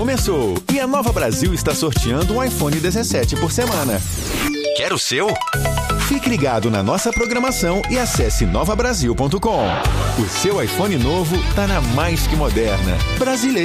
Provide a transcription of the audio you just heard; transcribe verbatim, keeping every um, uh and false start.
começou e a Nova Brasil está sorteando um iPhone dezessete por semana. Quer o seu? Fique ligado na nossa programação e acesse nova brasil ponto com. O seu iPhone novo tá na mais que moderna. Brasileiro.